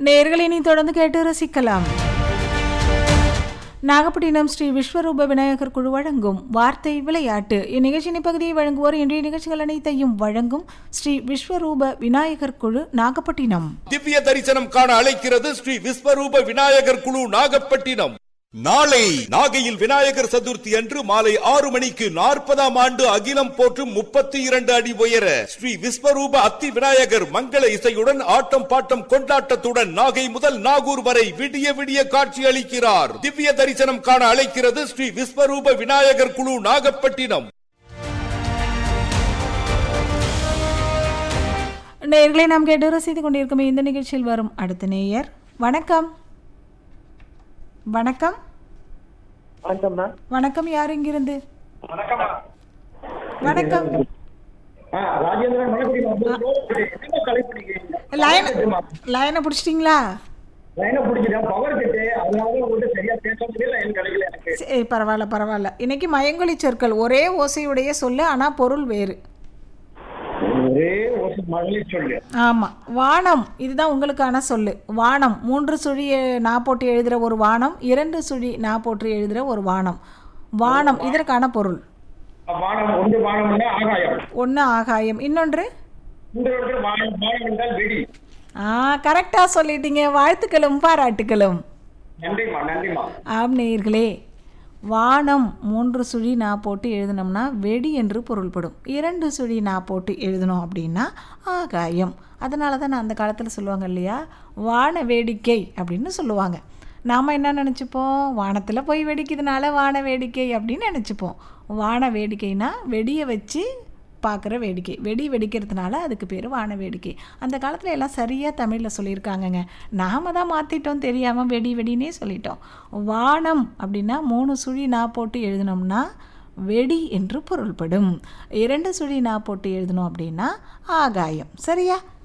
நேயர்கள் இனி தொடர்ந்து கேட்டு ரசிக்கலாம். நாகப்பட்டினம் ஸ்ரீ விஸ்வரூப விநாயகர் குழு வழங்கும் வார்த்தை விளையாட்டு. இந்நிகழ்ச்சியின் பகுதியை வழங்குவோர் இன்றைய நிகழ்ச்சிகள் அனைத்தையும் வழங்கும் ஸ்ரீ விஸ்வரூப விநாயகர் குழு நாகப்பட்டினம். திவ்ய தரிசனம் காண அழைக்கிறது ஸ்ரீ விஸ்வரூப விநாயகர் குழு நாகப்பட்டினம். நாளை நாகையில் விநாயகர் சதுர்த்தி அன்று மாலை 6 மணிக்கு 40ஆம் ஆண்டு அகிலம் போற்றும் 32 அடி உயர ஸ்ரீ விஸ்வரூப அத்தி விநாயகர் மங்கள இசையுடன் ஆட்டம் பாட்டம் கொண்டாட்டத்துடன் நாகை முதல் நாகூர் வரை விடிய விடிய காட்சி அளிக்கிறார். திவ்ய தரிசனம் காண அழைக்கிறது ஸ்ரீ விஸ்வரூப விநாயகர் குழு நாகப்பட்டினம். நேயர்களை நாம் கேட்டு ரசித்துக் கொண்டிருக்கும் இந்த நிகழ்ச்சியில் வரும் அடுத்த நேயர். வணக்கம். வணக்கம். வணக்கம். யார் இங்கிருந்து? வணக்கம். லைனை பிடிச்சிட்டீங்களா? பரவாயில்ல பரவாயில்ல. இன்னைக்கு மயங்கொலி சொற்கள் ஒரே ஓசையுடைய சொல்லு, ஆனா பொருள் வேறு. ஆமா, வானம் இதுதான் உங்களுக்கான சொல்லு. வானம் 3 சுழி நா போட்டு எழுதுற ஒரு வானம், 2 சுழி நா போட்டு எழுதுற ஒரு வானம். வானம் இதற்கான பொருள். ஒன்று ஆகாயம், இன்னொன்று கரெக்டா சொல்லிட்டீங்க. வாழ்த்துக்களும் பாராட்டுக்களும். ஆம் நேயர்களே, வானம் 3 சுழி நா போட்டு எழுதினோம்னா வெடி என்று பொருள்படும். 2 சுழி நா போட்டு எழுதணும் அப்படின்னா ஆகாயம். அதனால தான் அந்த காலத்தில் சொல்லுவாங்க இல்லையா, வான வேடிக்கை அப்படின்னு சொல்லுவாங்க. நாம் என்ன நினச்சிப்போம், வானத்தில் போய் வெடிக்கிறதுனால வான வேடிக்கை அப்படின்னு நினச்சிப்போம். வான வேடிக்கைனா வெடியை வச்சு பார்க்குற வேடிக்கை. வெடி வெடிக்கிறதுனால அதுக்கு பேர் வான வேடிக்கை. அந்த காலத்தில் எல்லாம் சரியாக தமிழில் சொல்லியிருக்காங்கங்க. நாம் தான் மாற்றிட்டோம், தெரியாமல் வெடி வெடினே சொல்லிட்டோம். வானம் அப்படின்னா 3 சுழி நா போட்டு எழுதினோம்னா வெடி என்று பொருள்படும். 2 சுழி நா போட்டு எழுதணும் அப்படின்னா ஆகாயம். சரியா?